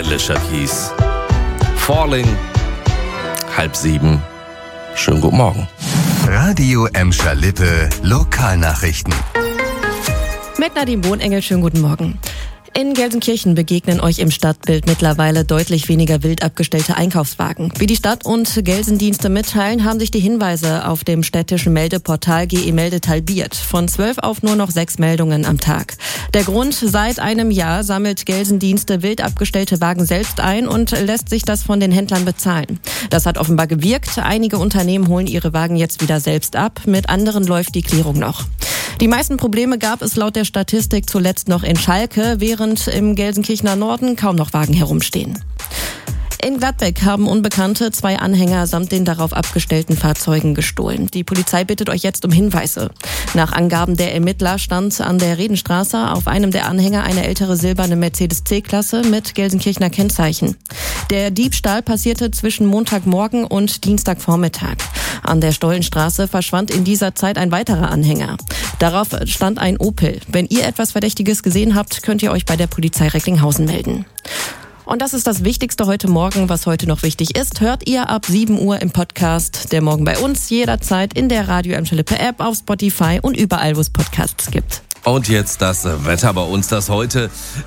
Alicia Keys. Falling, 6:30. Schönen guten Morgen. Radio Emscher Lippe Lokalnachrichten. Mit Nadine Bohnengel, schönen guten Morgen. In Gelsenkirchen begegnen euch im Stadtbild mittlerweile deutlich weniger wild abgestellte Einkaufswagen. Wie die Stadt- und Gelsendienste mitteilen, haben sich die Hinweise auf dem städtischen Meldeportal GE-Melde halbiert. Von 12 auf nur noch 6 Meldungen am Tag. Der Grund: seit einem Jahr sammelt Gelsendienste wild abgestellte Wagen selbst ein und lässt sich das von den Händlern bezahlen. Das hat offenbar gewirkt. Einige Unternehmen holen ihre Wagen jetzt wieder selbst ab. Mit anderen läuft die Klärung noch. Die meisten Probleme gab es laut der Statistik zuletzt noch in Schalke, während im Gelsenkirchener Norden kaum noch Wagen herumstehen. In Gladbeck haben Unbekannte 2 Anhänger samt den darauf abgestellten Fahrzeugen gestohlen. Die Polizei bittet euch jetzt um Hinweise. Nach Angaben der Ermittler stand an der Redenstraße auf einem der Anhänger eine ältere silberne Mercedes C-Klasse mit Gelsenkirchener Kennzeichen. Der Diebstahl passierte zwischen Montagmorgen und Dienstagvormittag. An der Stollenstraße verschwand in dieser Zeit ein weiterer Anhänger. Darauf stand ein Opel. Wenn ihr etwas Verdächtiges gesehen habt, könnt ihr euch bei der Polizei Recklinghausen melden. Und das ist das Wichtigste heute Morgen. Was heute noch wichtig ist, hört ihr ab 7 Uhr im Podcast Der Morgen bei uns, jederzeit in der Radio Emscher Lippe App, auf Spotify und überall, wo es Podcasts gibt. Und jetzt das Wetter bei uns, das heute,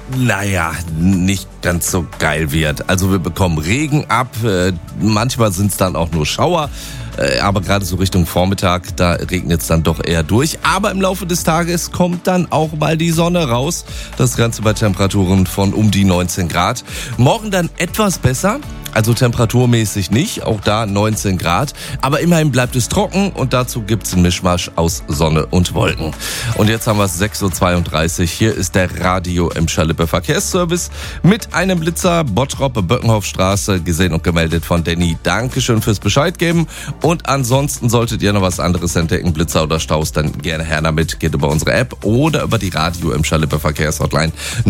nicht ganz so geil wird. Also wir bekommen Regen ab, manchmal sind es dann auch nur Schauer. Aber gerade so Richtung Vormittag, da regnet es dann doch eher durch. Aber im Laufe des Tages kommt dann auch mal die Sonne raus. Das Ganze bei Temperaturen von um die 19 Grad. Morgen dann etwas besser. Also temperaturmäßig nicht, auch da 19 Grad. Aber immerhin bleibt es trocken und dazu gibt's einen Mischmasch aus Sonne und Wolken. Und jetzt haben wir es 6:32 Uhr. Hier ist der Radio Emscher Lippe Verkehrsservice mit einem Blitzer, Bottrop-Böckenhofstraße, gesehen und gemeldet von Danny. Dankeschön fürs Bescheid geben. Und ansonsten solltet ihr noch was anderes entdecken, Blitzer oder Staus, dann gerne her damit. Geht über unsere App oder über die Radio Emscher Lippe Verkehrshotline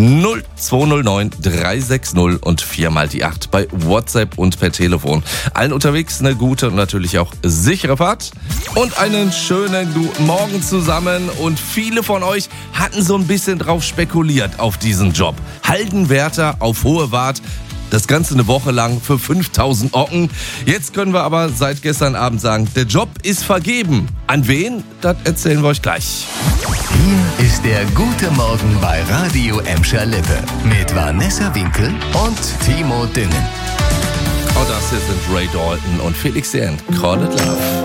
0209 360 und 4x8 bei WhatsApp und per Telefon. Allen unterwegs eine gute und natürlich auch sichere Fahrt und einen schönen guten Morgen zusammen. Und viele von euch hatten so ein bisschen drauf spekuliert auf diesen Job. Haldenwärter auf Hohe Wart. Das Ganze eine Woche lang für 5.000 Ocken. Jetzt können wir aber seit gestern Abend sagen, der Job ist vergeben. An wen? Das erzählen wir euch gleich. Hier ist der gute Morgen bei Radio Emscher Lippe mit Vanessa Winkel und Timo Dünnen. Und das hier sind Ray Dalton und Felix Jähn. Call It Love.